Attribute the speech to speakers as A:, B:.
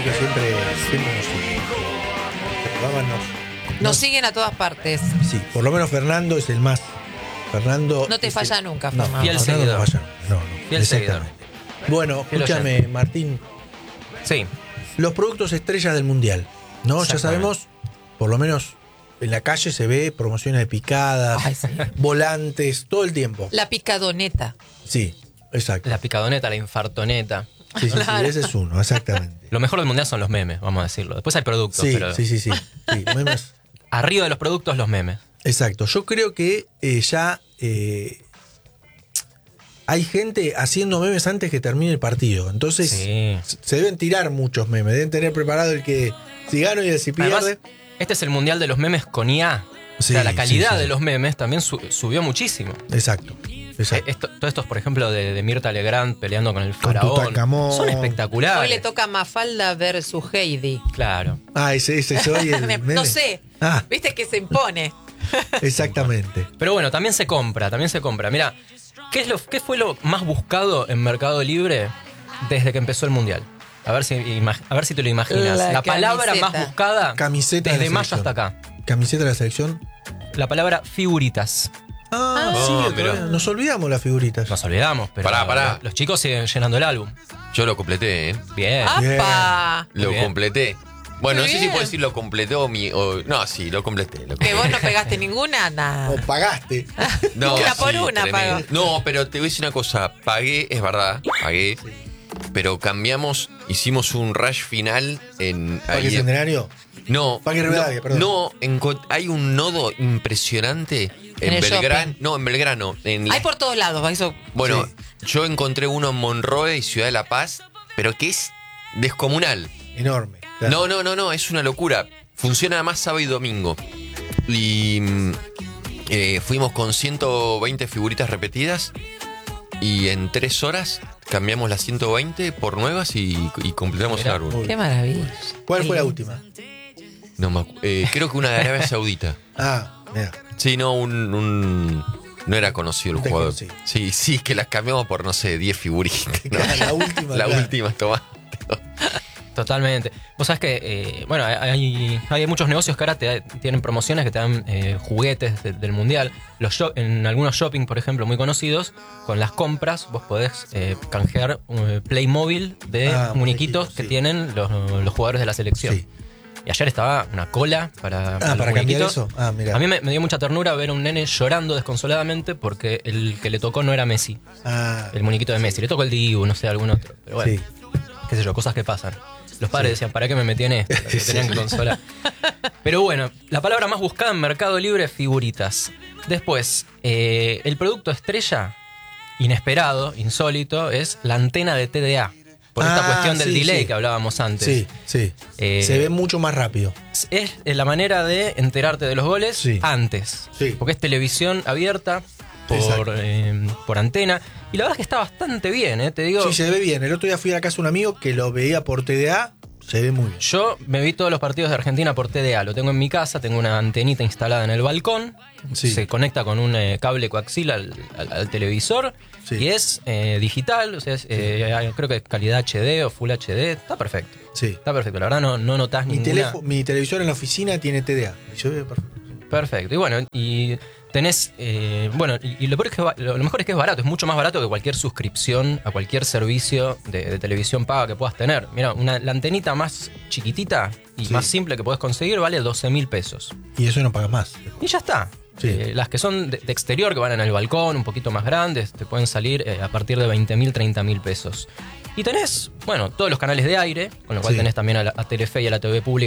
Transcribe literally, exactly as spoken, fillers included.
A: que siempre, siempre nos siguen. Nos, nos,
B: nos siguen a todas partes.
A: Sí, por lo menos Fernando es el más. Fernando.
B: No te falla el, nunca,
A: no,
B: Fernando.
C: Fiel
A: Fernando
C: seguidor.
A: No, falla, no, no,
C: Fiel seguidor.
A: Bueno,
C: Fiel
A: escúchame,
C: oyente.
A: Martín.
C: Sí.
A: Los productos estrellas del Mundial, ¿no? Ya sabemos, por lo menos en la calle se ve promociones de picadas,
B: Ay, sí.
A: volantes, todo el tiempo.
B: La picadoneta.
A: Sí, exacto.
C: La picadoneta, la infartoneta.
A: Sí, sí,
B: Claro.
A: sí, ese es uno, exactamente.
C: Lo mejor del mundial son los memes, vamos a decirlo. Después hay productos,
A: Sí,
C: pero
A: sí, sí, sí, sí, memes.
C: arriba de los productos, los memes.
A: Exacto. Yo creo que eh, ya eh, hay gente haciendo memes antes que termine el partido. Entonces
C: Sí.
A: se deben tirar muchos memes. Deben tener preparado el que si gana y el si pierde.
C: Además, este es el mundial de los memes con I A. O
A: Sí,
C: sea, la calidad
A: sí, sí,
C: de
A: sí.
C: los memes también su- subió muchísimo.
A: Exacto. Exacto.
C: Eh, esto- todos estos, por ejemplo, de, de Mirta Legrand peleando con el faraón.
A: Tutankamón.
C: Son espectaculares.
B: Hoy le toca Mafalda versus Heidi.
C: Claro.
A: Ah, ese, ese soy el meme.
B: No sé.
A: Ah,
B: Viste que se impone.
A: exactamente.
C: Pero bueno, también se compra, también se compra. Mira, ¿qué, es lo, ¿qué fue lo más buscado en Mercado Libre desde que empezó el mundial? A ver si, imag- a ver si te lo imaginas.
B: La
C: La, palabra
B: camiseta.
C: más buscada
A: Camiseta de
C: desde
A: la
C: mayo
A: selección.
C: hasta acá.
A: Camiseta de la selección.
C: La palabra figuritas.
A: Ah,
D: Ah,
A: sí,
D: mirá.
A: todavía nos olvidamos las figuritas.
C: Nos olvidamos, pero
D: Pará, pará.
C: los chicos siguen llenando el álbum.
D: Yo lo completé, ¿eh?
C: Bien.
B: ¡Apa!
D: Lo
C: Muy bien.
D: completé. Bueno,
B: Muy
D: no sé si
B: bien.
D: puedo decir lo completé o mi. O, no, sí, lo completé. Lo
B: Que
D: completé.
B: vos no pegaste ninguna,
A: O
B: nada.
A: pagaste.
D: No,
B: Una por
D: sí,
B: una
D: tremendo.
B: pagó.
D: No, pero te voy a decir una cosa. Pagué, es verdad, pagué. Pero cambiamos, hicimos un rush final en.
A: ¿Parque
D: ahí-
A: Centenario?
D: No,
A: Parque Rivadavia,
D: no,
A: perdón.
D: no, en Co- hay un nodo impresionante
B: En
D: en,
B: el
D: Belgrano.
B: shopping.
D: No, en Belgrano. En la-
B: Hay por todos lados, eso.
D: Bueno,
A: Sí.
D: yo encontré uno en Monroe y Ciudad de La Paz, pero que es descomunal.
A: Enorme. claro.
D: No, no, no, no, es una locura. Funciona además sábado y domingo. Y mm, eh, fuimos con ciento veinte figuritas repetidas y en tres horas cambiamos las ciento veinte por nuevas y, y completamos
C: Mirá.
D: el árbol.
B: Qué maravilla.
A: ¿Cuál fue la
B: Qué
A: última?
D: No me acu- eh, creo que una de Arabia Saudita.
A: Ah, mira.
D: Sí, no, un... un- no era conocido el
A: Un
D: jugador.
A: desconocido.
D: Sí, sí, que las cambiamos por, no sé, diez figuritas. ¿no?
A: La última.
D: La
A: claro.
D: última, toma.
C: Totalmente. Vos sabés que, eh, bueno, hay, hay muchos negocios que ahora te, tienen promociones que te dan eh, juguetes de- del mundial. Los shop- en algunos shopping, por ejemplo, muy conocidos, con las compras vos podés eh, canjear un Playmobil de
A: Ah,
C: muñequitos
A: muñequitos,
C: que
A: sí.
C: tienen los, los jugadores de la selección.
A: Sí.
C: Y ayer estaba una cola para,
A: Ah,
C: para los
A: para cambiar
C: muñequitos.
A: eso. Ah, mira.
C: A mí me, me dio mucha ternura ver a un nene llorando desconsoladamente porque el que le tocó no era Messi,
A: Ah,
C: el muñequito de Messi. Le tocó el Dibu, no sé, algún otro. Pero bueno,
A: sí.
C: qué sé yo, cosas que pasan. Los padres decían, ¿para qué me metí en esto? Que tenían que consolar. Pero bueno, la palabra más buscada en Mercado Libre, figuritas. Después, eh, el producto estrella, inesperado, insólito, es la antena de T D A. Por esta
A: Ah,
C: cuestión del
A: sí,
C: delay
A: sí.
C: que hablábamos antes.
A: Sí, sí.
C: Eh,
A: Se ve mucho más rápido.
C: Es la manera de enterarte de los goles
A: Sí.
C: antes.
A: Sí.
C: Porque es televisión abierta
A: Exacto.
C: por, eh, por antena. Y la verdad es que está bastante bien, ¿eh? Te digo,
A: Sí, se ve bien. El otro día fui a la casa de un amigo que lo veía por T D A. Se ve muy bien.
C: yo me vi todos los partidos de Argentina por T D A. Lo tengo en mi casa, tengo una antenita instalada en el balcón.
A: Sí.
C: Se conecta con un eh, cable coaxil al, al- al televisor.
A: Sí.
C: Y es eh, digital, o sea, es, eh, hay- creo que es calidad H D o Full H D. Está perfecto.
A: Sí.
C: Está perfecto. La verdad no, no notas
A: Mi,
C: ninguna...
A: teléfono, mi televisor en la oficina tiene T D A. Y se ve perfecto.
C: Perfecto. Y bueno, y tenés. eh, bueno, y, y lo, peor es que, va- lo lo mejor es que es barato. Es mucho más barato que cualquier suscripción a cualquier servicio de, de televisión paga que puedas tener. Mira, una, la antenita más chiquitita y
A: Sí.
C: más simple que podés conseguir vale doce mil pesos.
A: Y eso no pagas más.
C: Y ya está.
A: Sí.
C: Eh, las que son de, de exterior, que van en el balcón, un poquito más grandes, te pueden salir eh, a partir de veinte mil, treinta mil pesos. Y tenés, bueno, todos los canales de aire, con lo cual
A: Sí.
C: tenés también a, la, a Telefe y a la T V pública.